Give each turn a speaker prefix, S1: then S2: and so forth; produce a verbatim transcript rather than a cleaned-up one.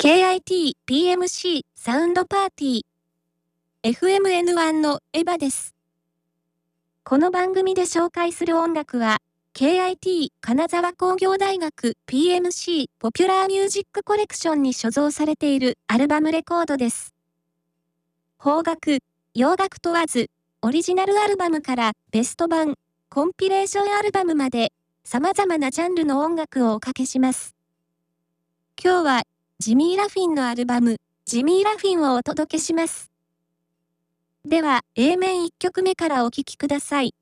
S1: ケーアイティーピーエムシー サウンドパーティー エフエムエヌワン のエヴァです。この番組で紹介する音楽は ケーアイティー 金沢工業大学 ピーエムシー ポピュラーミュージックコレクションに所蔵されているアルバムレコードです。邦楽、洋楽問わず、オリジナルアルバムからベスト版、コンピレーションアルバムまで様々なジャンルの音楽をおかけします。今日はジミー・ラフィンのアルバム、ジミー・ラフィンをお届けします。では、エー 面いっきょくめからお聴きください。